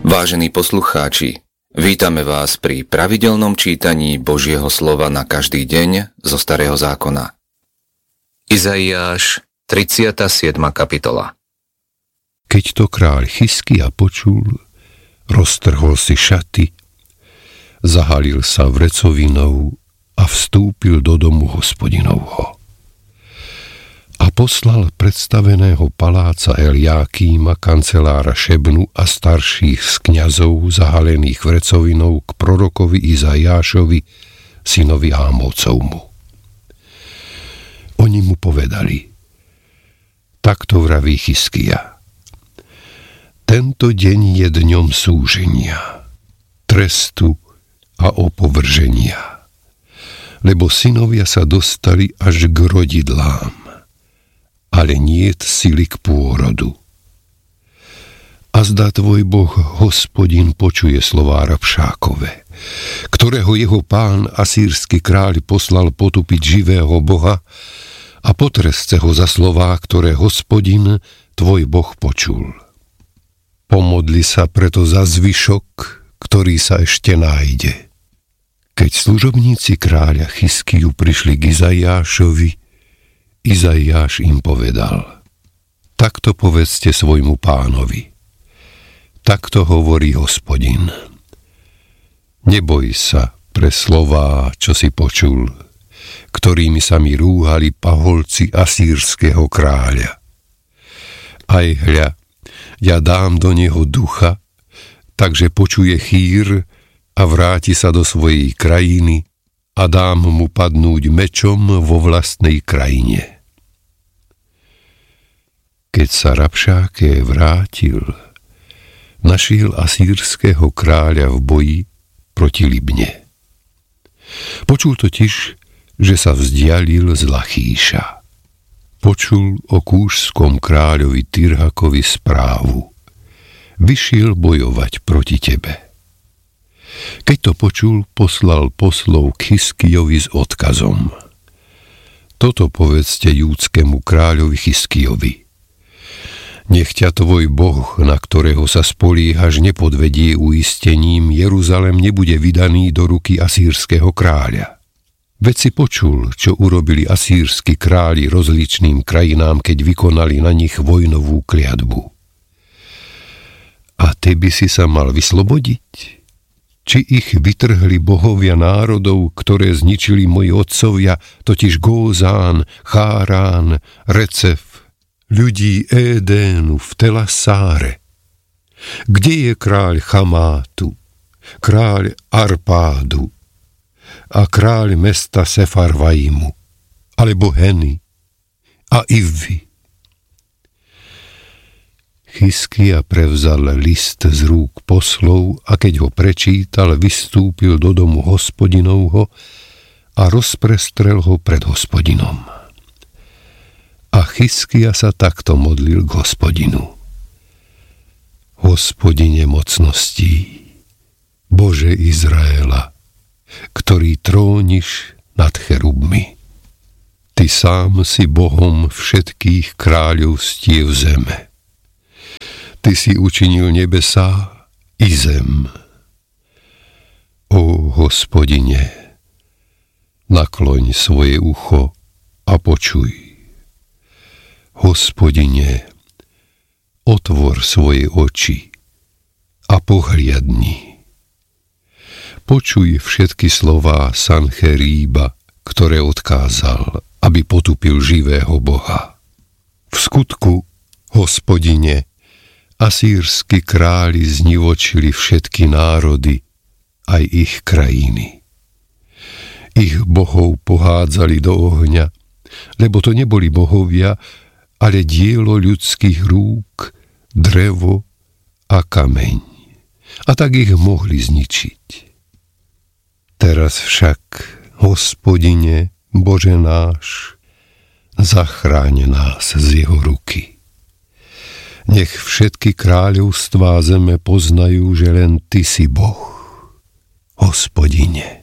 Vážení poslucháči, vítame vás pri pravidelnom čítaní Božieho slova na každý deň zo Starého zákona. Izaiáš, 37. kapitola. Keď to kráľ Chizkia počul, roztrhol si šaty, zahalil sa vrecovinou a vstúpil do domu Hospodinovho. A poslal predstaveného paláca Eliákíma, kancelára Šebnu a starších z kňazov zahalených vrecovinou k prorokovi Izaiášovi, synovi Ámócovmu. Oni mu povedali: takto vraví Chizkia. Tento deň je dňom súženia, trestu a opovrženia, lebo synovia sa dostali až k rodidlám, ale niet sily k pôrodu. Azda tvoj Boh, Hospodin, počuje slová Rabšákove, ktorého jeho pán asýrsky kráľ poslal potupiť živého Boha, a potresce ho za slová, ktoré Hospodin, tvoj Boh, počul. Pomodli sa preto za zvyšok, ktorý sa ešte nájde. Keď služobníci kráľa Chizkiu prišli k Izaiášovi, Izaiáš im povedal: takto povedzte svojmu pánovi. Takto hovorí Hospodin. Neboj sa pre slová, čo si počul, ktorými sa mi rúhali paholci asýrskeho kráľa. Aj hľa, ja dám do neho ducha, takže počuje chýr a vráti sa do svojej krajiny, a dám mu padnúť mečom vo vlastnej krajine. Keď sa Rabšáke vrátil, našiel asýrskeho kráľa v boji proti Libne. Počul totiž, že sa vzdialil z Lachíša. Počul o kúšskom kráľovi Tirhakovi správu: vyšiel bojovať proti tebe. Keď to počul, poslal poslov k Chizkijovi s odkazom: toto povedzte júdskému kráľovi Chizkijovi. Nech ťa tvoj Boh, na ktorého sa spoliehaš, nepodvedie uistením, Jeruzalem nebude vydaný do ruky asýrskeho kráľa. Veď si počul, čo urobili asýrski králi rozličným krajinám, keď vykonali na nich vojnovú kliatbu. A ty by si sa mal vyslobodiť? Či ich vytrhli bohovia národov, ktoré zničili moji otcovia, totiž Gózán, Chárán, Recef, ľudí Édénu v Telasáre? Kde je kráľ Chamátu, kráľ Arpádu a kráľ mesta Sefarvaimu, alebo Heny a Ivvy? Chizkia prevzal list z rúk poslov a keď ho prečítal, vystúpil do domu Hospodinovho a rozprestrel ho pred Hospodinom. A Chizkia sa takto modlil k Hospodinu: Hospodine mocností, Bože Izraela, ktorý tróniš nad cherubmi. Ty sám si Bohom všetkých kráľovstiev zeme. Ty si učinil nebesá i zem. Ó Hospodine, nakloň svoje ucho a počuj. Hospodine, otvor svoje oči a pohliadni. Počuj všetky slová Sancheríba, ktoré odkázal, aby potupil živého Boha. V skutku, Hospodine, asýrsky králi znivočili všetky národy, aj ich krajiny. Ich bohov pohádzali do ohňa, lebo to neboli bohovia, ale dielo ľudských rúk, drevo a kameň. A tak ich mohli zničiť. Teraz však, Hospodine, Bože náš, zachráň nás z jeho ruky. Nech všetky kráľovstvá zeme poznajú, že len Ty si Boh, Hospodine.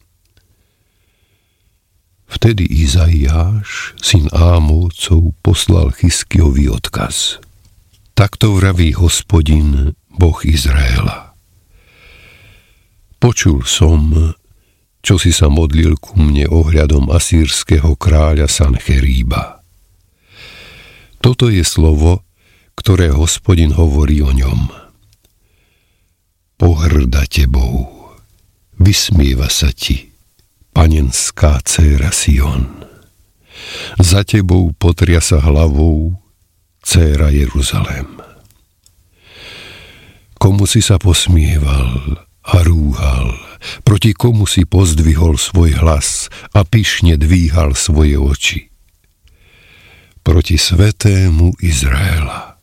Vtedy Izaiáš, syn Ámócov, poslal Chizkiovi odkaz: takto vraví Hospodin, Boh Izraela. Počul som, čo si sa modlil ku mne ohľadom asýrskeho kráľa Sancheríba. Toto je slovo, ktoré Hospodin hovorí o ňom. Pohŕda tebou, vysmieva sa ti, panenská dcéra Sion. Za tebou potriasa hlavou dcéra Jeruzalém. Komu si sa posmieval a rúhal, proti komu si pozdvihol svoj hlas a pyšne dvíhal svoje oči? Proti svätému Izraela.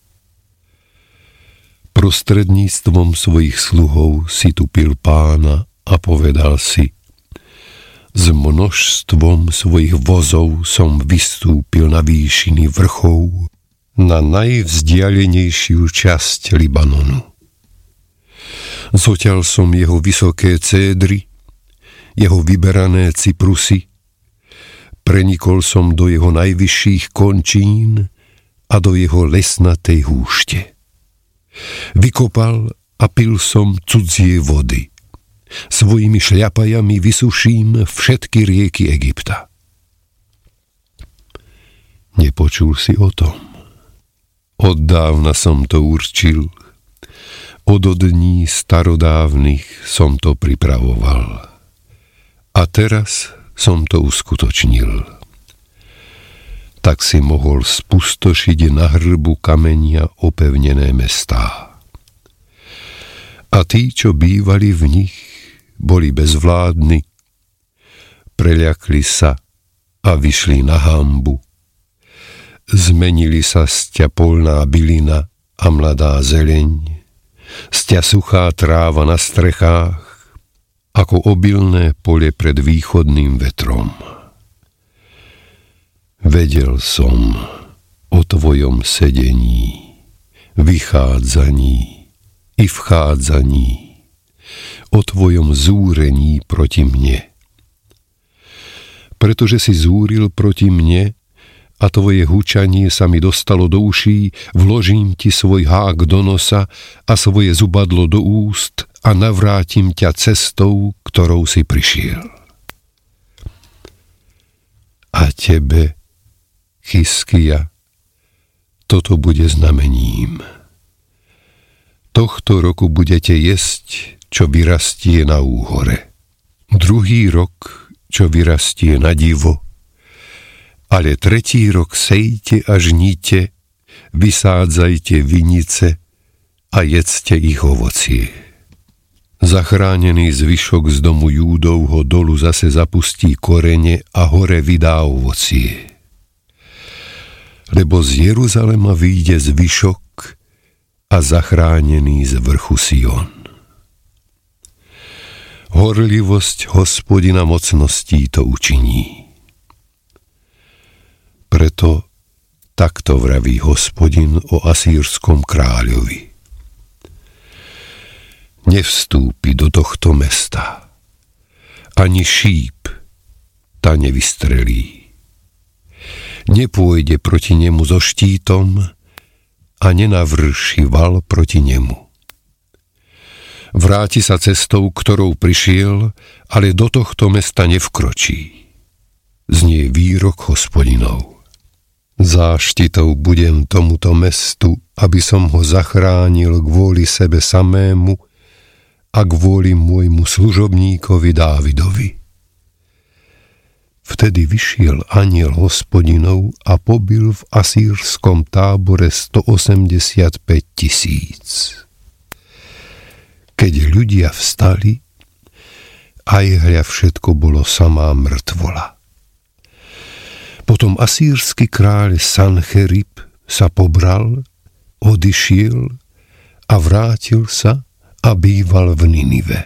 Prostredníctvom svojich sluhov si tupil Pána a povedal si: s množstvom svojich vozov som vystúpil na výšiny vrchov, na najvzdialenejšiu časť Libanonu. Zoťal som jeho vysoké cédry, jeho vyberané cyprusy, prenikol som do jeho najvyšších končín a do jeho lesnatej húšte. Vykopal a pil som cudzie vody. Svojimi šľapajami vysuším všetky rieky Egypta. Nepočul si o tom? Od dávna som to určil, od dní starodávnych som to pripravoval. A teraz som to uskutočnil. Tak si mohol spustošiť na hrbu kamenia opevnené mestá. A tí, čo bývali v nich, boli bezvládni, preľakli sa a vyšli na hanbu. Zmenili sa sťa polná bylina a mladá zeleň, sťa suchá tráva na strechách, ako obilné pole pred východným vetrom. Vedel som o tvojom sedení, vychádzaní i vchádzaní, o tvojom zúrení proti mne. Pretože si zúril proti mne a tvoje hučanie sa mi dostalo do uší, vložím ti svoj hák do nosa a svoje zubadlo do úst a navrátim ťa cestou, ktorou si prišiel. A tebe, Chizkia, toto bude znamením. Tohto roku budete jesť, čo vyrastie na úhore. Druhý rok, čo vyrastie na divo, ale tretí rok sejte a žnite, vysádzajte vinice a jedzte ich ovocie. Zachránený zvyšok z domu Júdovho dolu zase zapustí korene a hore vydá ovocie. Lebo z Jeruzalema vyjde zvyšok a zachránený z vrchu Sion. Horlivosť Hospodina mocností to učiní. Preto takto vraví Hospodin o asýrskom kráľovi. Nevstúpi do tohto mesta, ani šíp ta nevystrelí. Nepôjde proti nemu so štítom a nenavrší val proti nemu. Vráti sa cestou, ktorou prišiel, ale do tohto mesta nevkročí. Znie výrok Hospodinov. Záštitou budem tomuto mestu, aby som ho zachránil kvôli sebe samému a kvôli môjmu služobníkovi Dávidovi. Vtedy vyšiel anjel Hospodinov a pobil v asýrskom tábore 185 000. Keď ľudia vstali, aj hľa všetko bolo samá mŕtvola. Potom asýrsky kráľ Sancherib sa pobral, odišiel a vrátil sa a býval v Ninive.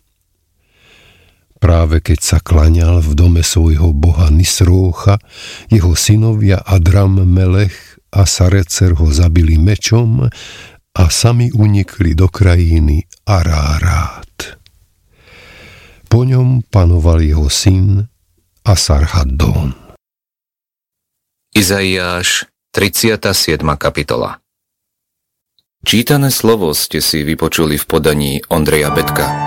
Práve keď sa klaňal v dome svojho boha Nisrócha, jeho synovia Adram Melech a Sarecer ho zabili mečom a sami unikli do krajiny Arárát. Po ňom panoval jeho syn Asarhaddón. Izaiáš, 37. kapitola. Čítané slovo ste si vypočuli v podaní Ondreja Betka.